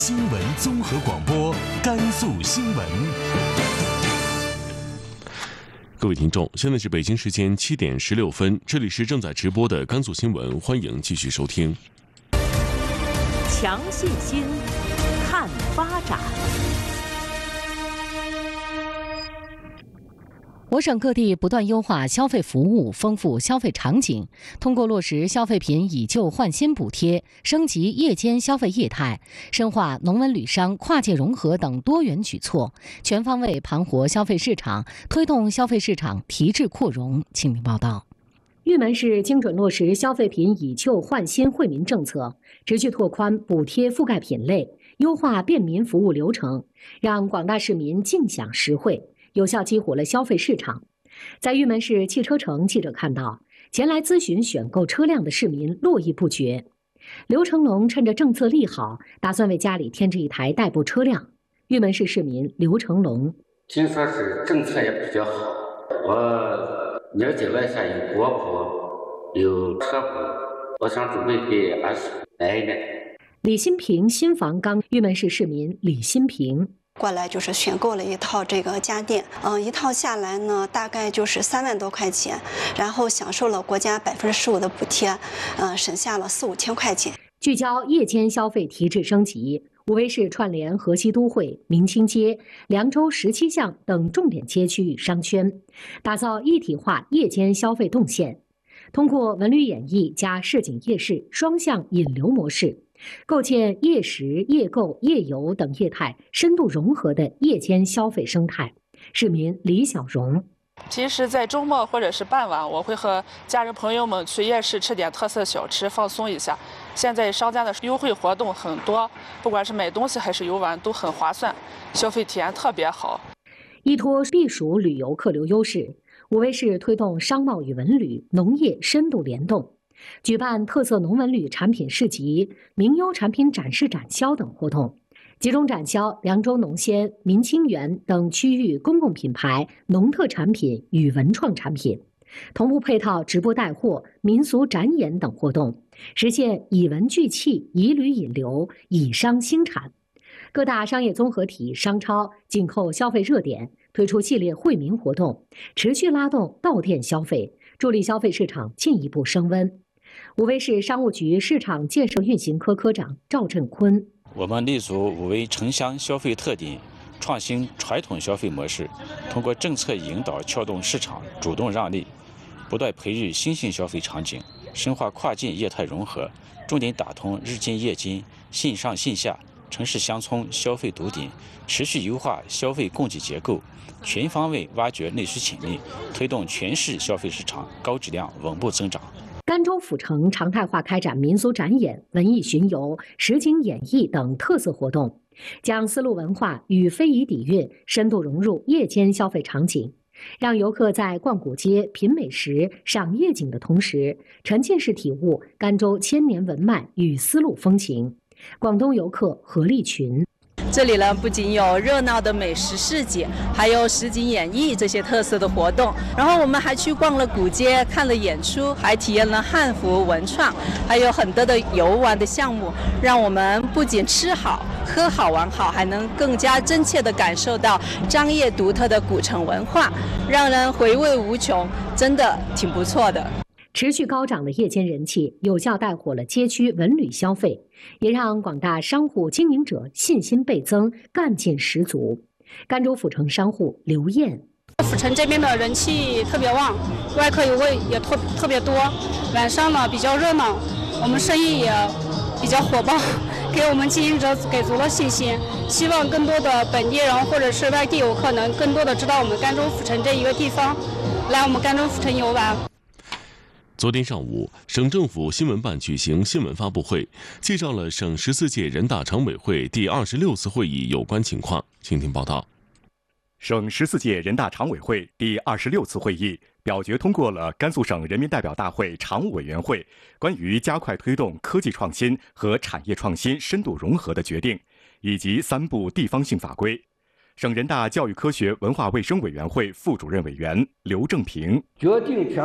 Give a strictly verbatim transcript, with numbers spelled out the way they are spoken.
新闻综合广播，甘肃新闻。各位听众，现在是北京时间七点十六分，这里是正在直播的甘肃新闻，欢迎继续收听。 强信心，看发展。 我省各地不断优化消费服务，丰富消费场景，通过落实消费品以旧换新补贴，升级夜间消费业态，深化农文旅商跨界融合等多元举措，全方位盘活消费市场，推动消费市场提质扩容。请听报道。 玉门市精准落实消费品以旧换新惠民政策，持续拓宽补贴覆盖品类，优化便民服务流程，让广大市民尽享实惠，有效激活了消费市场。在玉门市汽车城，记者看到前来咨询选购车辆的市民络绎不绝。刘成龙趁着政策利好，打算为家里添置一台代步车辆。玉门市市民刘成龙： 听说是政策也比较好，我了解了一下，有国补，有车补，我想准备给儿媳来一点。 李新平新房刚，玉门市市民李新平。 过来就是选购了一套这个家电，嗯，一套下来呢，大概就是三万多块钱，然后享受了国家百分之十五的补贴，嗯，省下了四五千块钱。 聚焦夜间消费提质升级，武威市串联河西都会、明清街、凉州十七巷等重点街区与商圈，打造一体化夜间消费动线。通过文旅演艺加市井夜市双向引流模式，构建夜食、夜购、夜游等业态深度融合的夜间消费生态。市民李小荣： 其实，在周末或者是傍晚，我会和家人朋友们去夜市吃点特色小吃，放松一下。现在商家的优惠活动很多，不管是买东西还是游玩都很划算，消费体验特别好。 依托避暑旅游客流优势，武威市推动商贸与文旅、农业深度联动，举办特色农文旅产品市集、名优产品展示展销等活动，集中展销凉州农鲜、民清园等区域公共品牌农特产品与文创产品，同步配套直播带货、民俗展演等活动，实现以文聚气、以旅引流、以商兴产。各大商业综合体、商超紧扣消费热点，推出系列惠民活动，持续拉动到店消费，助力消费市场进一步升温。武威市商务局市场建设运行科科长赵振坤： 我们立足武威城乡消费特点，创新传统消费模式，通过政策引导撬动市场主动让利，不断培育新型消费场景，深化跨境业态融合，重点打通日间夜间、线上线下、城市乡村消费堵点，持续优化消费供给结构，全方位挖掘内需潜力，推动全市消费市场高质量稳步增长。 甘州府城常态化开展民俗展演、文艺巡游、实景演绎等特色活动，将丝路文化与非遗底蕴深度融入夜间消费场景，让游客在逛古街、品美食、赏夜景的同时，沉浸式体悟甘州千年文脉与丝路风情。广东游客何立群： 这里呢，不仅有热闹的美食市集，还有实景演绎这些特色的活动。然后我们还去逛了古街，看了演出，还体验了汉服文创，还有很多的游玩的项目，让我们不仅吃好、喝好、玩好，还能更加真切地感受到张掖独特的古城文化，让人回味无穷，真的挺不错的。 持续高涨的夜间人气，有效带火了街区文旅消费，也让广大商户经营者信心倍增，干劲十足。甘州府城商户刘艳： 府城这边的人气特别旺，外客游位也特特别多，晚上呢比较热闹，我们生意也比较火爆，给我们经营者给足了信心。希望更多的本地人或者是外地游客能更多的知道我们甘州府城这一个地方，来我们甘州府城游玩。 昨天上午，省政府新闻办举行新闻发布会，介绍了省十四届人大常委会第二十六次会议有关情况。请听报道。 省十四届人大常委会第二十六次会议表决通过了甘肃省人民代表大会常务委员会关于加快推动科技创新和产业创新深度融合的决定，以及三部地方性法规。省人大教育科学文化卫生委员会副主任委员刘正平： 决定